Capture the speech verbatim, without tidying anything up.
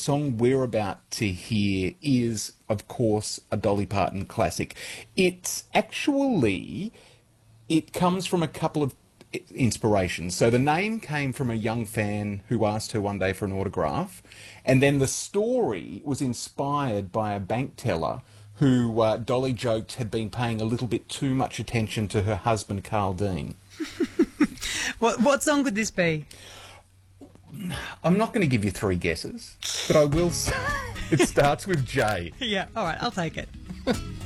song we're about to hear is, of course, a Dolly Parton classic. It's actually, it comes from a couple of inspirations. So the name came from a young fan who asked her one day for an autograph, and then the story was inspired by a bank teller who uh, Dolly joked had been paying a little bit too much attention to her husband, Carl Dean. What, what song could this be? I'm not going to give you three guesses, but I will say it starts with J. Yeah, all right, I'll take it.